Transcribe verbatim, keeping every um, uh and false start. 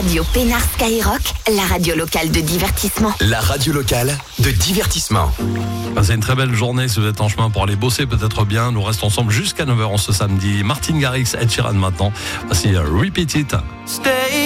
Radio Pénard Skyrock, la radio locale de divertissement. La radio locale de divertissement. C'est une très belle journée si vous êtes en chemin pour aller bosser, peut-être bien. Nous restons ensemble jusqu'à neuf heures ce samedi. Martin Garrix, Ed Sheeran maintenant. Voici Repeat It.